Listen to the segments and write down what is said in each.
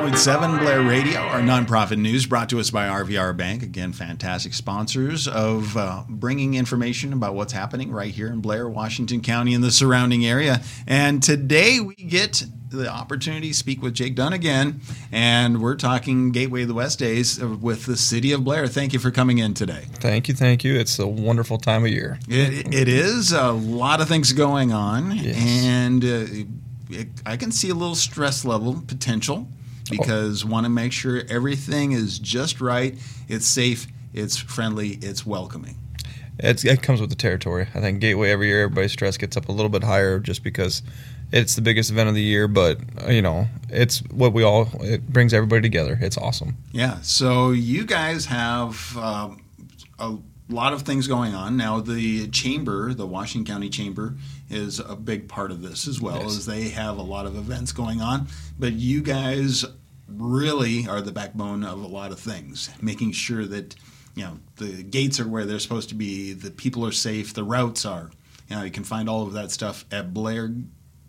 101.7 Blair Radio, our nonprofit news brought to us by RVR Bank. Again, fantastic sponsors of bringing information about what's happening right here in Blair, Washington County and the surrounding area. And today we get the opportunity to speak with Jake Dunn again, and we're talking Gateway of the West Days with the city of Blair. Thank you for coming in today. Thank you. It's a wonderful time of year. It is. A lot of things going on, yes. And I can see a little stress level potential because want to make sure everything is just right, it's safe, it's friendly, it's welcoming. It comes with the territory. I think Gateway every year, everybody's stress gets up a little bit higher just because it's the biggest event of the year, but, it's what it brings everybody together. It's awesome. Yeah, so you guys have a lot of things going on. Now, the chamber, the Washington County Chamber, is a big part of this as well, yes. as they have a lot of events going on. But you guys really are the backbone of a lot of things, making sure that, the gates are where they're supposed to be, the people are safe, the routes are. You can find all of that stuff at blairne.gov.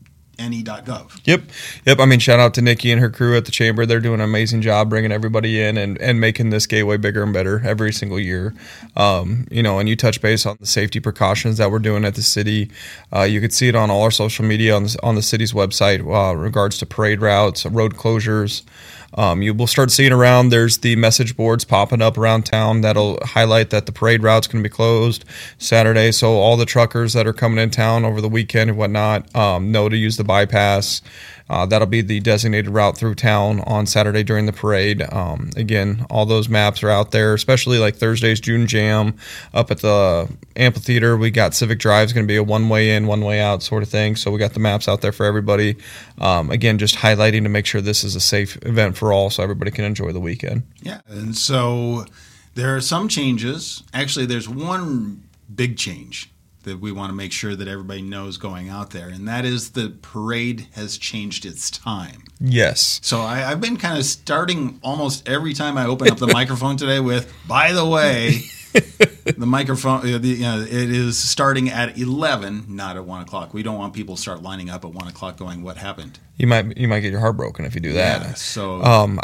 Yep. I mean, shout out to Nikki and her crew at the chamber. They're doing an amazing job bringing everybody in and making this gateway bigger and better every single year. And you touch base on the safety precautions that we're doing at the city. You could see it on all our social media on the city's website regards to parade routes, road closures. You will start seeing around, there's the message boards popping up around town that'll highlight that the parade route's going to be closed Saturday. So all the truckers that are coming in town over the weekend and whatnot know to use the bypass. That'll be the designated route through town on Saturday during the parade. Again, all those maps are out there, especially like Thursday's June Jam up at the amphitheater. We got Civic Drive is going to be a one-way in, one-way out sort of thing. So we got the maps out there for everybody. Again, just highlighting to make sure this is a safe event for all so everybody can enjoy the weekend. Yeah, and so there are some changes. Actually, there's one big change that we want to make sure that everybody knows going out there, and that is the parade has changed its time. Yes. So I've been kind of starting almost every time I open up the microphone today with, by the way, the microphone, it is starting at 11, not at 1 o'clock. We don't want people to start lining up at 1 o'clock going, what happened? You might get your heart broken if you do that. Yeah, so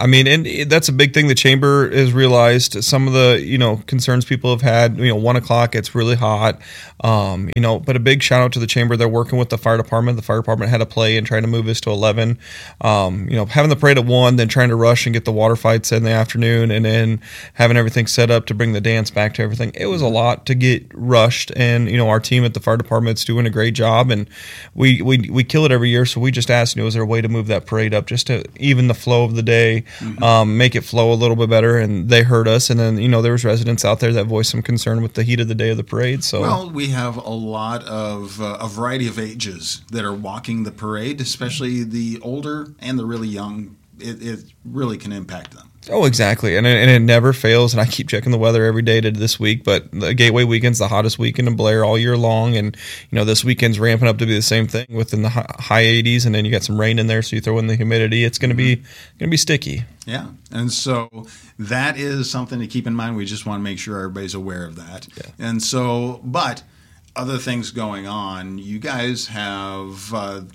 and that's a big thing the chamber has realized. Some of the concerns people have had. 1 o'clock, it's really hot. But a big shout out to the chamber. They're working with the fire department. The fire department had a play and trying to move this to 11. Having the parade at 1, then trying to rush and get the water fights in the afternoon, and then having everything set up to bring the dance back to everything. It was a lot to get rushed, and our team at the fire department's doing a great job, and we kill it every year. So we just asked, is there a way to move that parade up just to even the flow of the day, make it flow a little bit better? And they heard us, and then there was residents out there that voiced some concern with the heat of the day of the parade. So we have a lot of a variety of ages that are walking the parade, especially the older and the really young. It really can impact them. Oh, exactly. And it never fails. And I keep checking the weather every day to this week. But the Gateway weekend's the hottest weekend in Blair all year long. And, this weekend's ramping up to be the same thing within the high 80s. And then you got some rain in there. So you throw in the humidity. It's going to be sticky. Yeah. And so that is something to keep in mind. We just want to make sure everybody's aware of that. Yeah. And so, but other things going on, you guys have,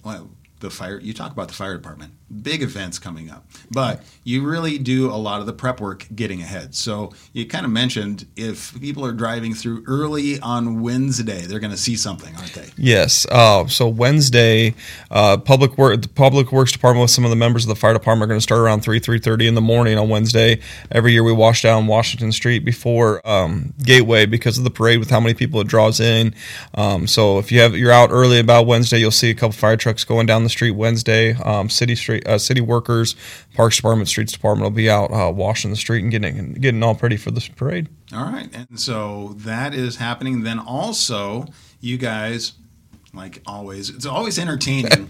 the fire. You talk about the fire department, big events coming up, but you really do a lot of the prep work getting ahead. So you kind of mentioned if people are driving through early on Wednesday, they're going to see something, aren't they? Yes. So Wednesday, the Public Works Department with some of the members of the fire department are going to start around 3:30 in the morning on Wednesday. Every year we wash down Washington Street before Gateway because of the parade with how many people it draws in. So if you're out early about Wednesday, you'll see a couple fire trucks going down the street Wednesday. City workers, Parks Department, Streets Department will be out washing the street and getting all ready for this parade. All right, and so that is happening. Then also, you guys, like always, it's always entertaining.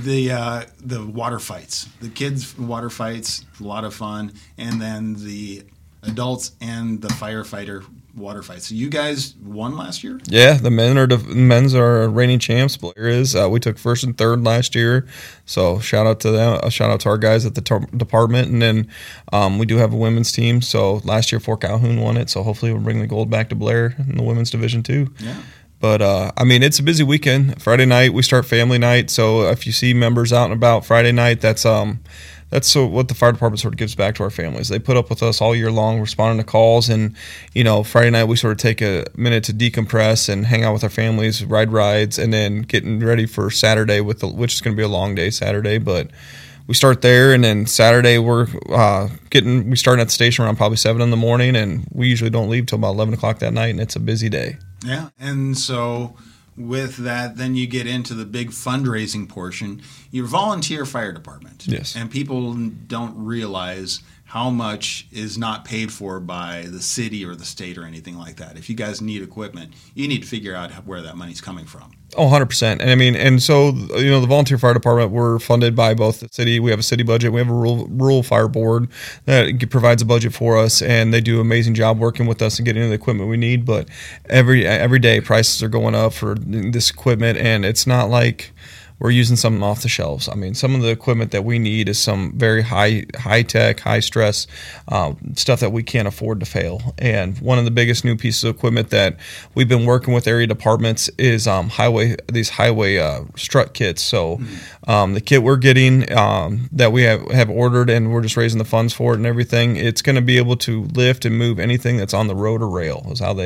The water fights, the kids' water fights, a lot of fun, and then the adults and the firefighter water fights. So you guys won last year? Yeah, the men's are reigning champs. Blair is. We took first and third last year, so shout out to them. A shout out to our guys at the department, and then we do have a women's team. So last year Fort Calhoun won it, so hopefully we'll bring the gold back to Blair in the women's division too. Yeah. But, it's a busy weekend. Friday night, we start family night. So if you see members out and about Friday night, that's that's so what the fire department sort of gives back to our families. They put up with us all year long, responding to calls, and Friday night we sort of take a minute to decompress and hang out with our families, ride rides, and then getting ready for Saturday which is going to be a long day Saturday, but we start there, and then Saturday we start at the station around probably 7 in the morning, and we usually don't leave till about 11 o'clock that night, and it's a busy day. Yeah, and so with that, then you get into the big fundraising portion. Your volunteer fire department. Yes. And people don't realize how much is not paid for by the city or the state or anything like that. If you guys need equipment, you need to figure out where that money's coming from. Oh, 100%. And so the volunteer fire department, we're funded by both the city. We have a city budget. We have a rural fire board that provides a budget for us, and they do an amazing job working with us and getting the equipment we need. But every day prices are going up for this equipment, and it's not like we're using something off the shelves. I mean, some of the equipment that we need is some very high tech, high stress stuff that we can't afford to fail. And one of the biggest new pieces of equipment that we've been working with area departments is highway strut kits. So the kit we're getting that we have ordered, and we're just raising the funds for it and everything, it's going to be able to lift and move anything that's on the road or rail, is how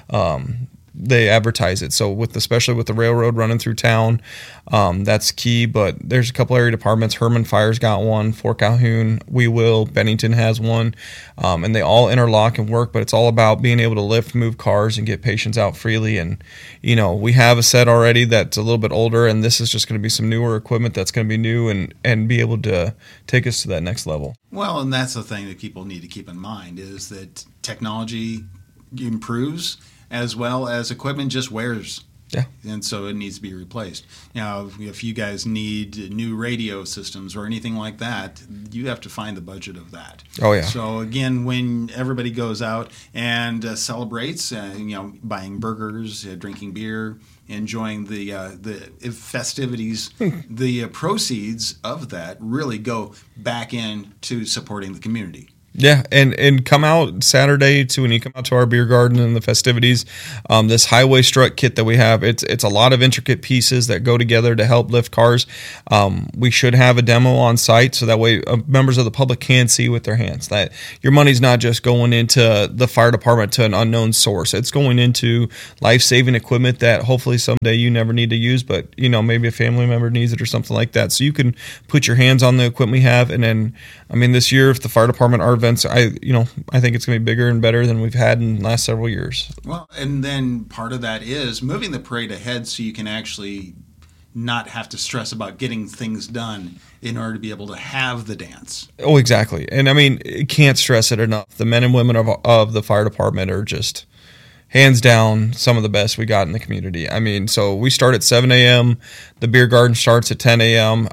they advertise it. So especially with the railroad running through town, that's key. But there's a couple area departments. Herman Fire's got one, Fort Calhoun, Bennington has one, and they all interlock and work. But it's all about being able to lift, move cars, and get patients out freely. And we have a set already that's a little bit older, and this is just going to be some newer equipment that's going to be new and be able to take us to that next level. Well, and that's the thing that people need to keep in mind, is that technology improves, as well as equipment just wears. Yeah. And so it needs to be replaced. Now, if you guys need new radio systems or anything like that, you have to find the budget of that. Oh, yeah. So, again, when everybody goes out and celebrates, buying burgers, drinking beer, enjoying the festivities, the proceeds of that really go back into supporting the community. Yeah, and come out Saturday when you come out to our beer garden and the festivities. This highway strut kit that we have, it's a lot of intricate pieces that go together to help lift cars. We should have a demo on site so that way members of the public can see with their hands that your money's not just going into the fire department to an unknown source. It's going into life-saving equipment that hopefully someday you never need to use, but maybe a family member needs it or something like that. So you can put your hands on the equipment we have, and then this year, if the fire department, our events, I think it's going to be bigger and better than we've had in the last several years. Well, and then part of that is moving the parade ahead so you can actually not have to stress about getting things done in order to be able to have the dance. Oh, exactly. And can't stress it enough. The men and women of the fire department are just hands down some of the best we got in the community. So we start at 7 a.m. The beer garden starts at 10 a.m.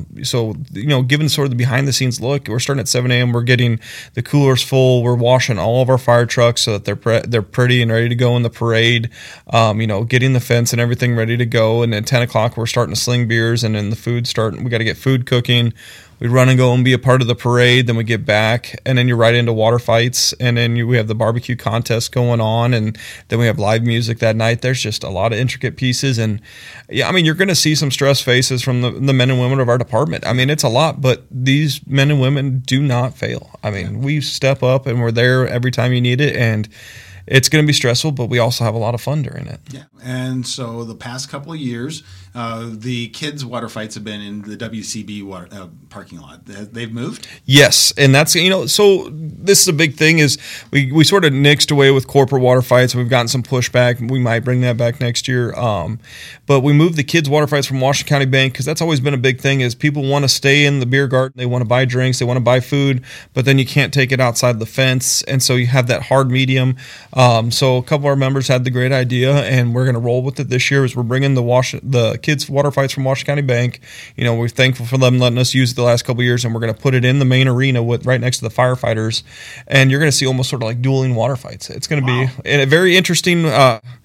Given sort of the behind the scenes look, we're starting at 7 a.m. We're getting the coolers full. We're washing all of our fire trucks so that they're pretty and ready to go in the parade. Getting the fence and everything ready to go. And at 10 o'clock, we're starting to sling beers, and then the food starting. We got to get food cooking. We run and go and be a part of the parade. Then we get back, and then you're right into water fights, and then we have the barbecue contest going on, and then we have live music that night. There's just a lot of intricate pieces, and you're going to see some stressed faces from the men and women of our department. It's a lot, but these men and women do not fail. We step up, and we're there every time you need it, and it's going to be stressful, but we also have a lot of fun during it. Yeah, and so the past couple of years, the kids' water fights have been in the WCB parking lot. They've moved? Yes, and that's, so this is a big thing is we sort of nixed away with corporate water fights. We've gotten some pushback. We might bring that back next year. But we moved the kids' water fights from Washington County Bank because that's always been a big thing is people want to stay in the beer garden. They want to buy drinks. They want to buy food, but then you can't take it outside the fence. And so you have that hard medium. So a couple of our members had the great idea, and we're going to roll with it this year. Is we're bringing the kids' water fights from Washington County Bank. We're thankful for them letting us use it the last couple of years, and we're going to put it in the main arena right next to the firefighters, and you're going to see almost sort of like dueling water fights. It's going to be a very interesting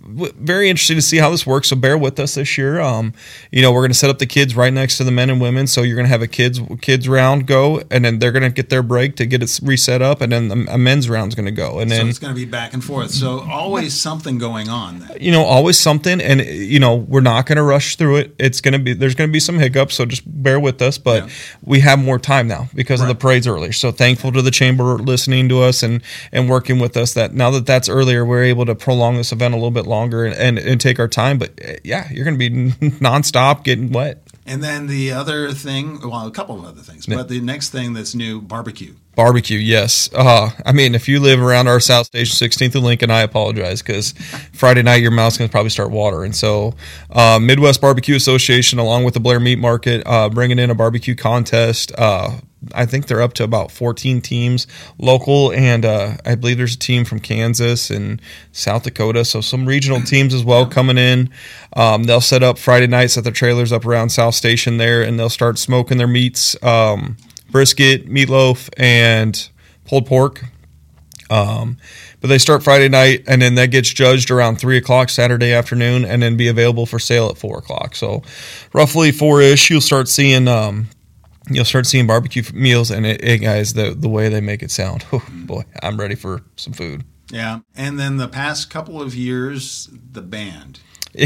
very interested to see how this works. So bear with us this year. We're going to set up the kids right next to the men and women. So you're going to have a kids round go, and then they're going to get their break to get it reset up, and then a men's round is going to go. And then it's going to be back and forth. So always something going on then. Always something. And, we're not going to rush through it. There's going to be some hiccups. So just bear with us. But we have more time now because of the parade's earlier. So thankful to the chamber listening to us and working with us, that now that that's earlier, we're able to prolong this event a little bit longer and take our time. But you're going to be nonstop getting wet. And then the other thing, a couple of other things, but the next thing that's new, barbecue. Barbecue, yes. If you live around our South Station, 16th and Lincoln, I apologize, because Friday night your mouth's going to probably start watering. So Midwest Barbecue Association, along with the Blair Meat Market, bringing in a barbecue contest. I think they're up to about 14 teams local, and I believe there's a team from Kansas and South Dakota, so some regional teams as well coming in. They'll set up Friday night, set their trailers up around South Station there, and they'll start smoking their meats, brisket, meatloaf, and pulled pork. But they start Friday night, and then that gets judged around 3 o'clock Saturday afternoon, and then be available for sale at 4 o'clock. So roughly 4-ish, you'll start seeing barbecue meals, and guys, the way they make it sound, oh boy, I'm ready for some food. Yeah, and then the past couple of years, the band.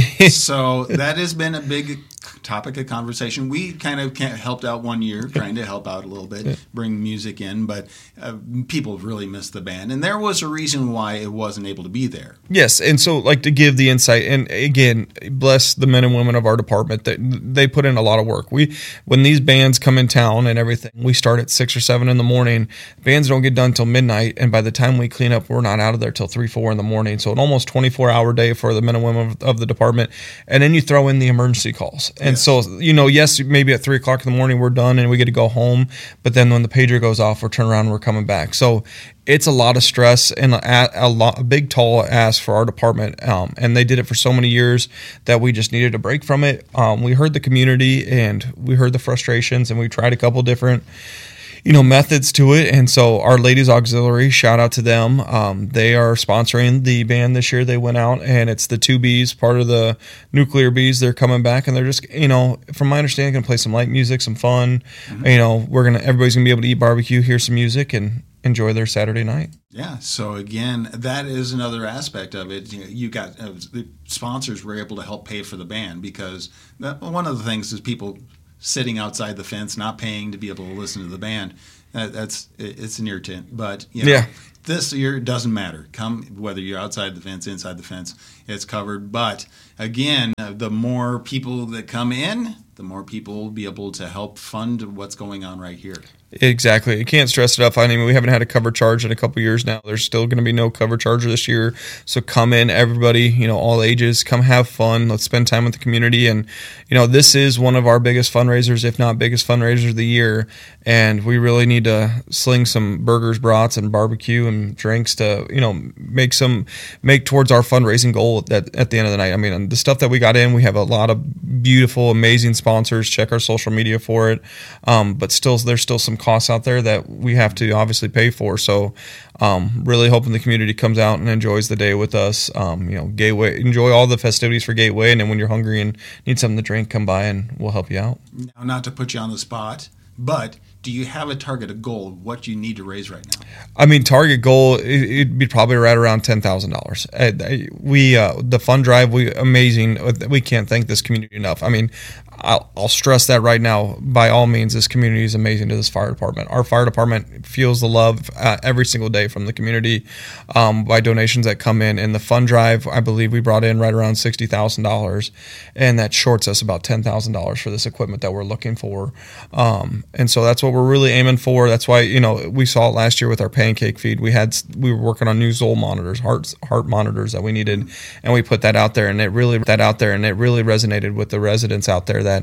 So that has been a big topic of conversation. We kind of helped out one year, trying to help out a little bit, bring music in, but people really missed the band. And there was a reason why it wasn't able to be there. Yes, and so to give the insight, and again, bless the men and women of our department, that they put in a lot of work. When these bands come in town and everything, we start at 6 or 7 in the morning. Bands don't get done till midnight, and by the time we clean up, we're not out of there till 3, 4 in the morning. So an almost 24-hour day for the men and women of the department. And then you throw in the emergency calls. And so, yes, maybe at 3 o'clock in the morning we're done and we get to go home. But then when the pager goes off, we're turning around and we're coming back. So it's a lot of stress and a big, tall ask for our department. And they did it for so many years that we just needed a break from it. We heard the community and we heard the frustrations, and we tried a couple different methods to it. And so our Ladies Auxiliary, shout out to them. They are sponsoring the band this year. They went out, and it's the 2Bs, part of the Nuclear Bees. They're coming back, and they're just, from my understanding, going to play some light music, some fun. Mm-hmm. Everybody's going to be able to eat barbecue, hear some music, and enjoy their Saturday night. Yeah. So again, that is another aspect of it. You got the sponsors were able to help pay for the band, because one of the things is people sitting outside the fence, not paying to be able to listen to the band. It's an irritant. But this year it doesn't matter. Come, whether you're outside the fence, inside the fence, it's covered. But again, the more people that come in, the more people will be able to help fund what's going on right here. Exactly. You can't stress it enough. We haven't had a cover charge in a couple years now. There's still going to be no cover charge this year. So come in, everybody, all ages, come have fun. Let's spend time with the community. And, this is one of our biggest fundraisers, if not biggest fundraiser of the year. And we really need to sling some burgers, brats, and barbecue and drinks to, make towards our fundraising goal at the end of the night. The stuff that we got in, we have a lot of beautiful, amazing sponsors. Check our social media for it. But there's still some costs out there that we have to obviously pay for. So really hoping the community comes out and enjoys the day with us. Gateway, enjoy all the festivities for Gateway, and then when you're hungry and need something to drink, come by and we'll help you out. Now, not to put you on the spot, but do you have a target, a goal of what you need to raise right now? Target goal, it'd be probably right around $10,000. The fund drive, amazing. We can't thank this community enough. I'll stress that right now. By all means, this community is amazing to this fire department. Our fire department feels the love every single day from the community by donations that come in. And the fund drive, I believe we brought in right around $60,000, and that shorts us about $10,000 for this equipment that we're looking for. And so that's what we're really aiming for. That's why we saw it last year with our pancake feed. We were working on new Zoll monitors, heart monitors that we needed, and we put that out there, and it really resonated with the residents out there that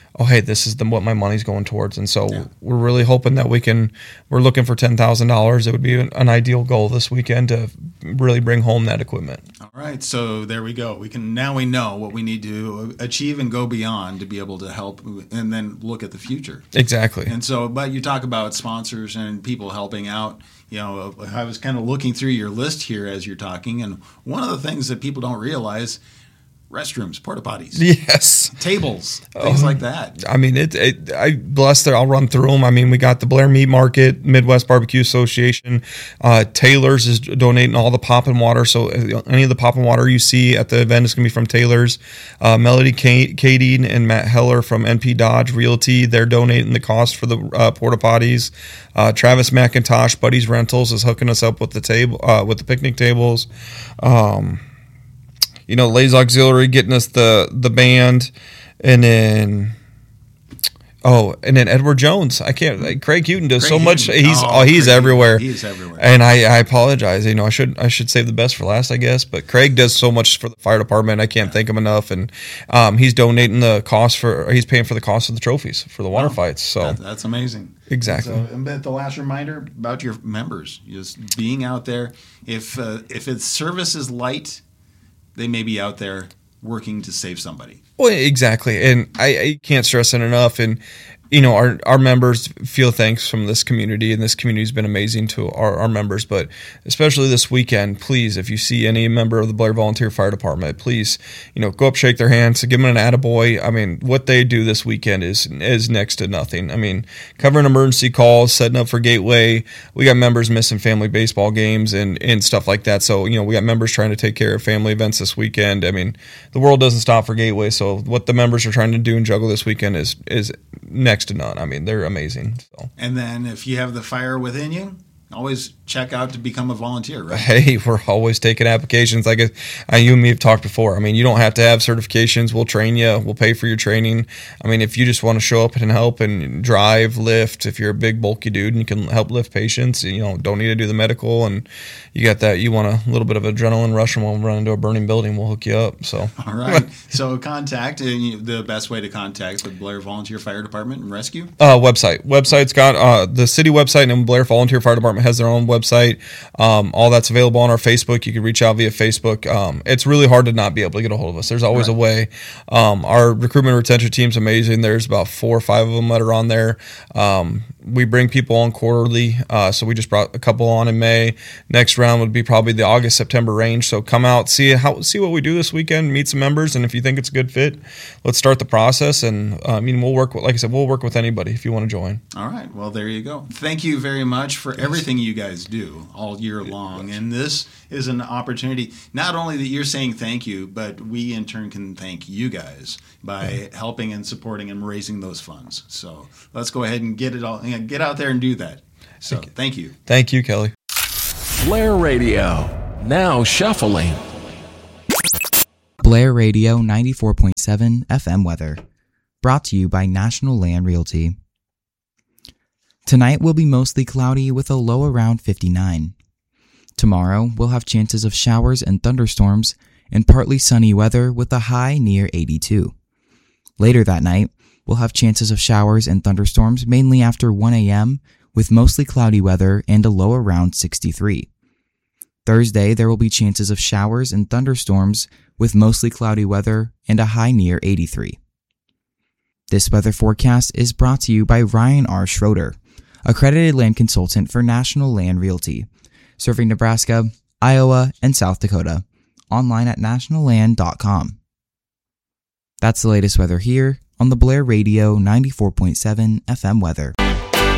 oh, hey, this is what my money's going towards. And so we're really hoping that we're looking for $10,000. It would be an ideal goal this weekend to really bring home that equipment. All right. So there we go. Now we know what we need to achieve and go beyond to be able to help and then look at the future. Exactly. And so, but you talk about sponsors and people helping out. I was kind of looking through your list here as you're talking, and one of the things that people don't realize, restrooms, porta potties, yes, tables, things like that. I mean, I'll run through them. I mean, we got the Blair Meat Market, Midwest Barbecue Association. Taylor's is donating all the pop and water. So any of the pop and water you see at the event is going to be from Taylor's. Melody Kading and Matt Heller from NP Dodge Realty, they're donating the cost for the porta potties. Travis McIntosh, Buddy's Rentals, is hooking us up with the picnic tables. Lays Auxiliary getting us the band, and then Edward Jones. Craig Houghton does so much. He's everywhere. He's everywhere. And I apologize. I should save the best for last, I guess. But Craig does so much for the fire department. I can't thank him enough. And he's donating he's paying for the cost of the trophies for the water fights. So that's amazing. Exactly. But the last reminder about your members, just being out there. If its service is light, they may be out there working to save somebody. Well, exactly. And I can't stress it enough. And, our members feel thanks from this community, and this community has been amazing to our members. But especially this weekend, please, if you see any member of the Blair Volunteer Fire Department, please, go up, shake their hands, give them an attaboy. I mean, what they do this weekend is next to nothing. I mean, covering emergency calls, setting up for Gateway. We got members missing family baseball games and stuff like that. So, we got members trying to take care of family events this weekend. I mean, the world doesn't stop for Gateway. So what the members are trying to do and juggle this weekend is next to none. I mean, they're amazing. So. And then if you have the fire within you, always check out to become a volunteer, right? Hey, we're always taking applications. Like you and me have talked before. I mean, you don't have to have certifications. We'll train you. We'll pay for your training. I mean, if you just want to show up and help and drive, lift, if you're a big, bulky dude and you can help lift patients, don't need to do the medical, and you got that, you want a little bit of adrenaline rush and we'll run into a burning building, we'll hook you up. So. All right. So the best way to contact the Blair Volunteer Fire Department and Rescue? Website's got the city website, and Blair Volunteer Fire Department has their own website. All that's available on our Facebook. You can reach out via Facebook. It's really hard to not be able to get a hold of us. There's always a way. Our recruitment retention team's amazing. There's about 4 or 5 of them that are on there. We bring people on quarterly. So we just brought a couple on in May. Next round would be probably the August, September range. So come out, see what we do this weekend, meet some members, and if you think it's a good fit, let's start the process. And we'll work with anybody if you want to join. All right. Well, there you go. Thank you very much for everything you guys do all year long. And this is an opportunity, not only that you're saying thank you, but we in turn can thank you guys by helping and supporting and raising those funds. So let's go ahead and get out there and do that. So thank you. Thank you, Kelly. Blair Radio, now shuffling. Blair Radio 94.7 FM weather, brought to you by National Land Realty. Tonight will be mostly cloudy with a low around 59. Tomorrow we'll have chances of showers and thunderstorms and partly sunny weather with a high near 82. Later that night, we'll have chances of showers and thunderstorms mainly after 1 a.m. with mostly cloudy weather and a low around 63. Thursday, there will be chances of showers and thunderstorms with mostly cloudy weather and a high near 83. This weather forecast is brought to you by Ryan R. Schroeder, accredited land consultant for National Land Realty, serving Nebraska, Iowa, and South Dakota. Online at nationalland.com. That's the latest weather here on the Blair Radio 94.7 FM weather.